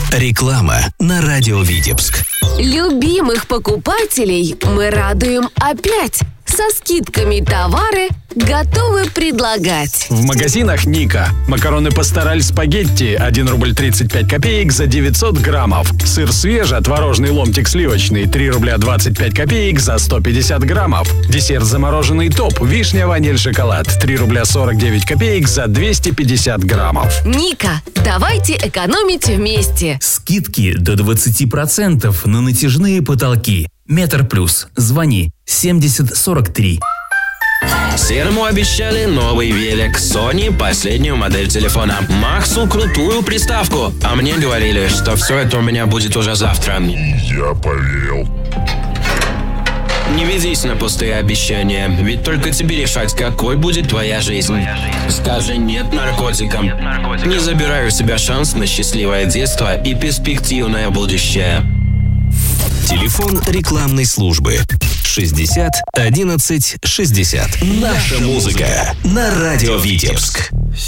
Реклама на радио Витебск. Любимых покупателей мы радуем опять. Со скидками товары готовы предлагать. В магазинах Ника. Макароны пастораль спагетти 1 рубль 35 копеек за 900 граммов. Сыр свежий, творожный ломтик сливочный 3 рубля 25 копеек за 150 граммов. Десерт замороженный топ. Вишня, ваниль, шоколад 3 рубля 49 копеек за 250 граммов. Ника, давайте экономить вместе. Скидки до 20% на натяжные потолки. Метр плюс. Звони 7043. Серому обещали новый велик Sony, последнюю модель телефона. Максу крутую приставку. А мне говорили, что все это у меня будет уже завтра. Я поверил. Не ведись на пустые обещания, ведь только тебе решать, какой будет твоя жизнь. Скажи нет наркотикам. Не забирай у себя шанс на счастливое детство и перспективное будущее. Телефон рекламной службы 60 11 60. Наша музыка на радио Витебск.